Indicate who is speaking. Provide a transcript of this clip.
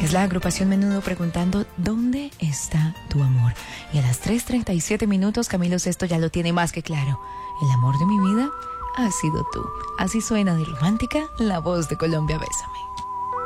Speaker 1: Es la agrupación Menudo preguntando ¿dónde está tu amor? Y a las 3:37 Camilo Sesto ya lo tiene más que claro. El amor de mi vida ha sido tú. Así suena de romántica la voz de Colombia Bésame.